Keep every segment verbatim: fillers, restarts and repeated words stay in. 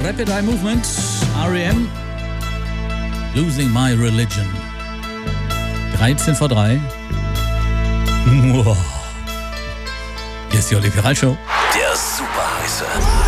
Rapid Eye Movement, R E M, Losing My Religion. dreizehn vor drei. Wow. Hier ist die Olli Piral Show. Der super heiße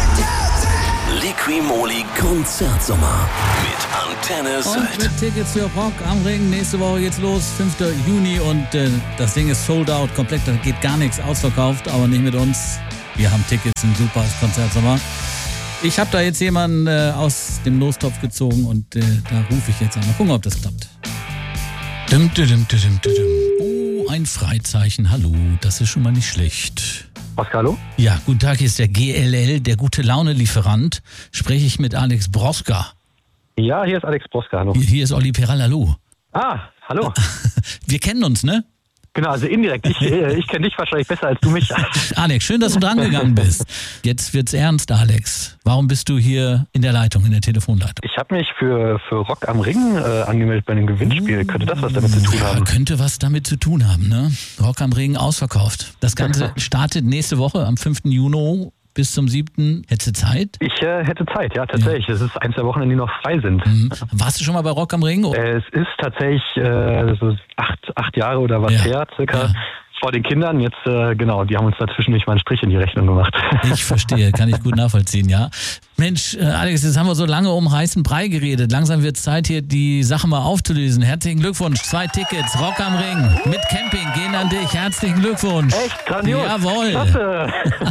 Liqui-Moly Konzertsommer mit Antenne Sylt. Und mit Tickets für Rock am Ring. Nächste Woche geht's los, fünfter Juni. Und äh, das Ding ist sold out, komplett. Da geht gar nichts, ausverkauft. Aber nicht mit uns. Wir haben Tickets im super Konzertsommer. Ich habe da jetzt jemanden äh, aus dem Lostopf gezogen. Und äh, da rufe ich jetzt an. Mal gucken, ob das klappt. Dum, dum, dum, dum, dum. Oh, ein Freizeichen. Hallo, das ist schon mal nicht schlecht. Oskar, hallo? Ja, guten Tag, hier ist der G L L, der Gute-Laune-Lieferant. Spreche ich mit Alex Broska? Ja, hier ist Alex Broska, hallo. Hier, hier ist Olli Piral, hallo. Ah, hallo. Wir kennen uns, ne? Genau, also indirekt. Ich, ich kenne dich wahrscheinlich besser als du mich. Alex, schön, dass du dran gegangen bist. Jetzt wird's ernst, Alex. Warum bist du hier in der Leitung, in der Telefonleitung? Ich habe mich für, für Rock am Ring äh, angemeldet bei einem Gewinnspiel. Könnte das was damit zu tun haben? Ja, könnte was damit zu tun haben, ne? Rock am Ring ausverkauft. Das Ganze startet nächste Woche am fünften Juni bis zum siebten Hättest du Zeit? Ich äh, hätte Zeit, ja, tatsächlich. Es ist eins der Wochen, die noch frei sind. Mhm. Warst du schon mal bei Rock am Ring? Äh, es ist tatsächlich äh, so acht, acht Jahre oder was Ja. her, circa. Ja. Vor den Kindern, jetzt, äh, genau, die haben uns dazwischen nicht mal einen Strich in die Rechnung gemacht. Ich verstehe, kann ich gut nachvollziehen, ja. Mensch, äh, Alex, jetzt haben wir so lange um heißen Brei geredet. Langsam wird es Zeit, hier die Sache mal aufzulösen. Herzlichen Glückwunsch. Zwei Tickets, Rock am Ring mit Camping gehen an dich. Herzlichen Glückwunsch. Echt? Grandios. Jawohl. Klasse.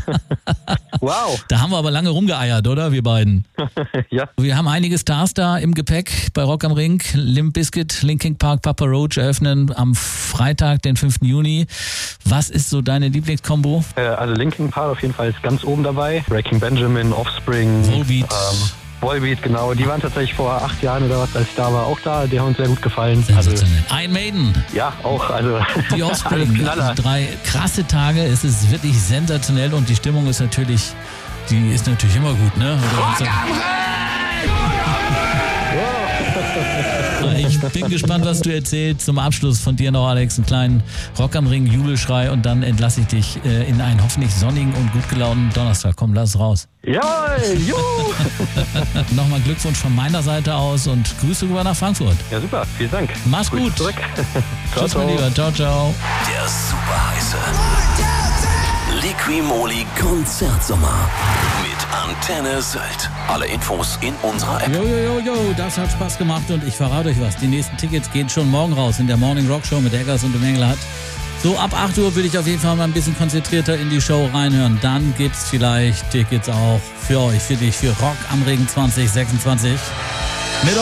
Wow. Da haben wir aber lange rumgeeiert, oder, wir beiden? Ja. Wir haben einige Stars da im Gepäck bei Rock am Ring. Limp Bizkit, Linkin Park, Papa Roach eröffnen am Freitag, den fünften Juni. Was ist so deine Lieblingskombo? Äh, also Linkin Park auf jeden Fall ist ganz oben dabei. Breaking Benjamin, Offspring, Volbeat. ähm, Volbeat, genau. Die waren tatsächlich vor acht Jahren oder was, als ich da war, auch da. Die haben uns sehr gut gefallen. Also, Sensationell. Iron Maiden. ja, auch. Also Die alles Offspring, Knaller. also drei krasse Tage, es ist wirklich sensationell und die Stimmung ist natürlich, die ist natürlich immer gut, ne? Oder ich bin gespannt, was du erzählst. Zum Abschluss von dir noch, Alex, einen kleinen Rock am Ring Jubelschrei und dann entlasse ich dich äh, in einen hoffentlich sonnigen und gut gelaunten Donnerstag. Komm, lass es raus. Jawohl, juhu. Nochmal Glückwunsch von meiner Seite aus und Grüße rüber nach Frankfurt. Ja, super. Vielen Dank. Mach's Grüß gut. zurück. Ciao, Tschüss, mein ciao. Lieber. Ciao, ciao. Der super heiße Liqui-Moly Konzertsommer mit Antenne Sylt. Alle Infos in unserer App. Jo, jo, jo, jo, das hat Spaß gemacht und ich verrate euch was. Die nächsten Tickets gehen schon morgen raus in der Morning Rock Show mit Eggers und dem Engelhardt. So ab acht Uhr würde ich auf jeden Fall mal ein bisschen konzentrierter in die Show reinhören. Dann gibt's vielleicht Tickets auch für euch, für dich, für Rock am Ring zwanzig sechsundzwanzig.